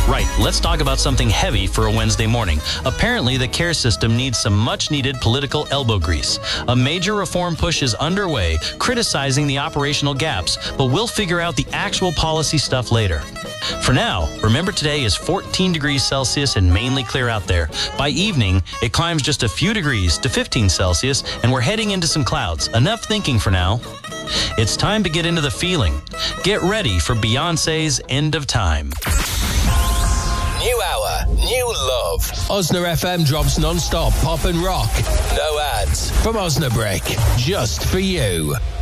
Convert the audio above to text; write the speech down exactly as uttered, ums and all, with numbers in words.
Right, let's talk about something heavy for a Wednesday morning. Apparently, the care system needs some much-needed political elbow grease. A major reform push is underway, criticizing the operational gaps, but we'll figure out the actual policy stuff later. For now, remember today is fourteen degrees Celsius and mainly clear out there. By evening, it climbs just a few degrees to fifteen Celsius, and we're heading into some clouds. Enough thinking for now. It's time to get into the feeling. Get ready for Beyoncé's End of Time. New hour, new love. Osna F M drops non-stop pop and rock. No ads. From Osnabrick, just for you.